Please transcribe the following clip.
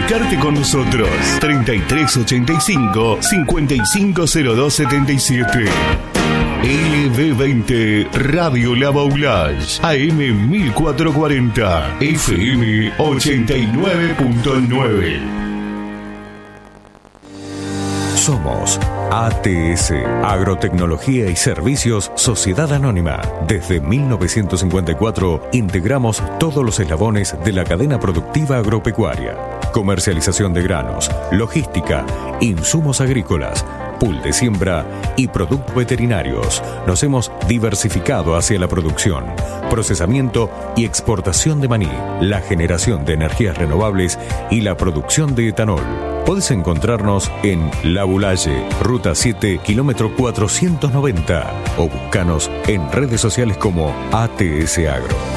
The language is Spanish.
comunicarte con nosotros. 3385-550277. LB20 Radio La Baulage, AM 1440, FM 89.9. Somos ATS, Agrotecnología y Servicios Sociedad Anónima. Desde 1954 integramos todos los eslabones de la cadena productiva agropecuaria. Comercialización de granos, logística, insumos agrícolas, pool de siembra y productos veterinarios. Nos hemos diversificado hacia la producción, procesamiento y exportación de maní, la generación de energías renovables y la producción de etanol. Podés encontrarnos en La Boulaye, Ruta 7, kilómetro 490, o buscanos en redes sociales como ATS Agro.